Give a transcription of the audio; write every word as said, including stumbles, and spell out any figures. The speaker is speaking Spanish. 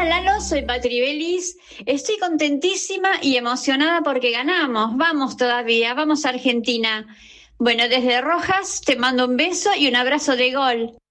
Lalo, soy Patri Belis. Estoy contentísima y emocionada porque ganamos. Vamos todavía, vamos a Argentina. Bueno, desde Rojas te mando un beso y un abrazo de gol.